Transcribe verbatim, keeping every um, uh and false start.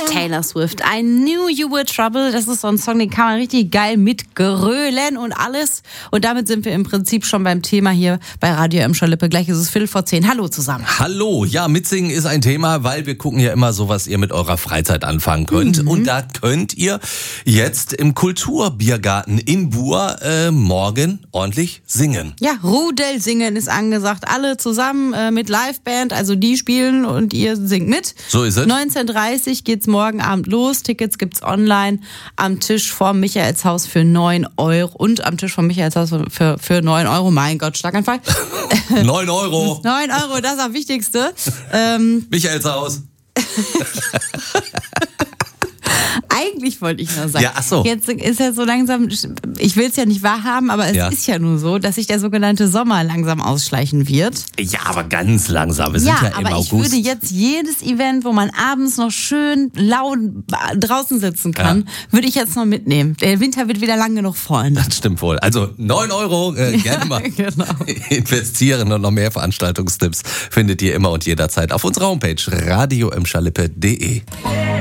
Taylor Swift. I Knew You Were Trouble. Das ist so ein Song, den kann man richtig geil mitgrölen und alles. Und damit sind wir im Prinzip schon beim Thema hier bei Radio Emscher-Lippe. Gleich ist es Viertel vor zehn. Hallo zusammen. Hallo. Ja, mitsingen ist ein Thema, weil wir gucken ja immer so, was ihr mit eurer Freizeit anfangen könnt. Mhm. Und da könnt ihr jetzt im Kulturbiergarten in Buhr äh, morgen ordentlich singen. Ja, Rudelsingen ist angesagt. Alle zusammen äh, mit Liveband. Also die spielen und ihr singt mit. So ist es. neunzehn Uhr dreißig geht's morgen Abend los. Tickets gibt's online am Tisch vorm Michaelshaus für neun Euro. Und am Tisch vom Michaelshaus für, für neun Euro. Mein Gott, Schlaganfall. neun Euro. neun Euro, das ist das Wichtigste. Ähm, Michaelshaus. Eigentlich wollte ich nur sagen, ja, ach so. Jetzt ist ja so langsam, ich will es ja nicht wahrhaben, aber es ja. ist ja nur so, dass sich der sogenannte Sommer langsam ausschleichen wird. Ja, aber ganz langsam. Wir ja, sind ja im aber August. Ich würde jetzt jedes Event, wo man abends noch schön laut draußen sitzen kann, ja. würde ich jetzt noch mitnehmen. Der Winter wird wieder lang genug fallen. Das stimmt wohl. Also neun Euro, äh, gerne mal ja, genau. investieren und noch mehr Veranstaltungstipps findet ihr immer und jederzeit auf unserer Homepage radio emscher lippe punkt de.